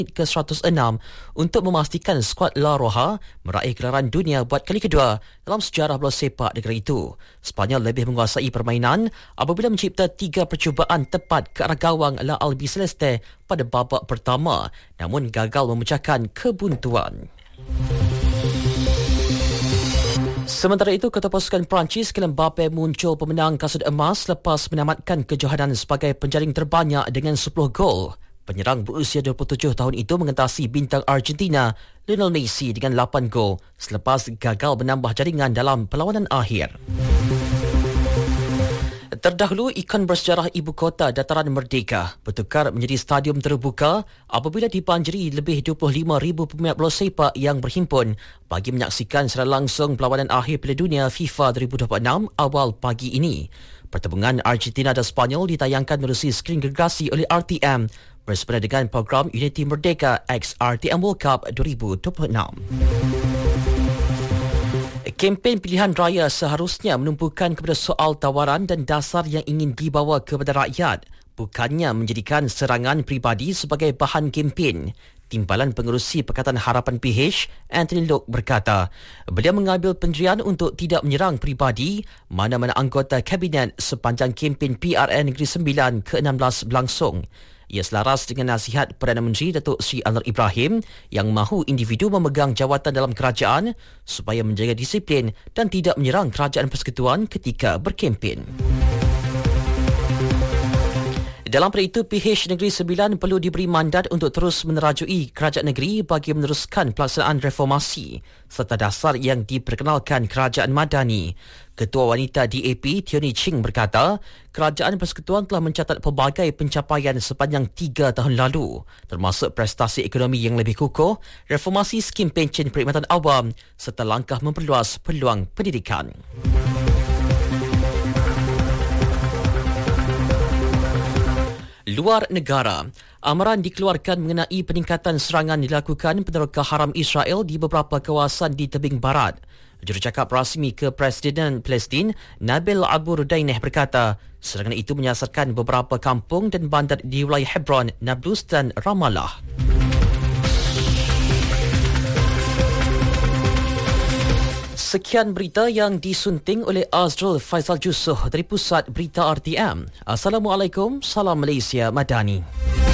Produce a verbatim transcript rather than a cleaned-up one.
ke seratus enam untuk memastikan skuad La Roja meraih gelaran dunia buat kali kedua dalam sejarah bola sepak negara itu. Sepanyol lebih menguasai permainan apabila mencipta tiga percubaan tepat ke arah gawang La Albiceleste pada babak pertama, namun gagal memecahkan kebuntuan. Sementara itu, Ketua Pasukan Perancis Kylian Mbappe muncul pemenang kasut emas selepas menamatkan kejohanan sebagai penjaring terbanyak dengan sepuluh gol. Penyerang berusia dua puluh tujuh tahun itu mengentasi bintang Argentina Lionel Messi dengan lapan gol selepas gagal menambah jaringan dalam perlawanan akhir. Terdahulu, ikon bersejarah ibu kota dataran merdeka bertukar menjadi stadium terbuka apabila dibanjiri lebih dua puluh lima ribu peminat bola sepak yang berhimpun bagi menyaksikan secara langsung perlawanan akhir Piala Dunia FIFA dua ribu dua puluh enam awal pagi ini. Pertembungan Argentina dan Sepanyol ditayangkan melalui skrin gergasi oleh R T M bersempena dengan program Unity Merdeka X R T M World Cup dua ribu dua puluh enam. Kempen pilihan raya seharusnya menumpukan kepada soal tawaran dan dasar yang ingin dibawa kepada rakyat, bukannya menjadikan serangan peribadi sebagai bahan kempen. Timbalan Pengerusi Pakatan Harapan P H, Anthony Loke berkata, beliau mengambil pendirian untuk tidak menyerang peribadi mana-mana anggota kabinet sepanjang kempen P R N Negeri Sembilan ke enam belas berlangsung. Ia selaras dengan nasihat Perdana Menteri Datuk Seri Anwar Ibrahim yang mahu individu memegang jawatan dalam kerajaan supaya menjaga disiplin dan tidak menyerang kerajaan persekutuan ketika berkempen. Dalam pada itu, P H Negeri Sembilan perlu diberi mandat untuk terus menerajui kerajaan negeri bagi meneruskan pelaksanaan reformasi serta dasar yang diperkenalkan kerajaan madani. Ketua Wanita D A P, Tioni Ching berkata, kerajaan persekutuan telah mencatat pelbagai pencapaian sepanjang tiga tahun lalu, termasuk prestasi ekonomi yang lebih kukuh, reformasi skim pencen perkhidmatan awam serta langkah memperluas peluang pendidikan. Luar negara, amaran dikeluarkan mengenai peningkatan serangan dilakukan peneroka haram Israel di beberapa kawasan di tebing barat. Jurucakap rasmi Kepresiden Palestin, Nabil Abu Rudaineh berkata, serangan itu menyasarkan beberapa kampung dan bandar di wilayah Hebron, Nablus dan Ramallah. Sekian berita yang disunting oleh Azrul Faizal Jusuh dari Pusat Berita R T M. Assalamualaikum, salam Malaysia Madani.